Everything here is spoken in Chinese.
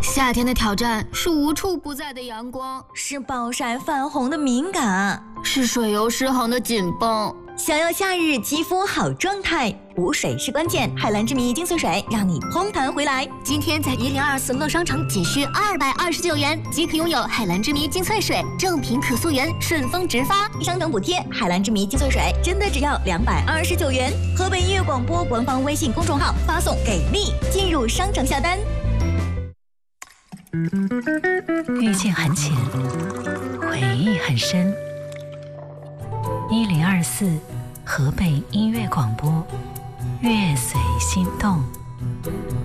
夏天的挑战是无处不在的阳光， 是暴晒泛红的敏感， 是水油失衡的紧绷。 想要夏日肌肤好状态，补水是关键。海蓝之谜精粹水让你嘭弹回来。 今天在1024乐商城仅需229元即可拥有海蓝之谜精粹水，正品可溯源，顺丰直发， 商城补贴。海蓝之谜精粹水真的只要229元。河北音乐广播官方微信公众号发送给力，进入商城下单。 遇见很浅，回忆很深。1024河北音乐广播，乐随心动。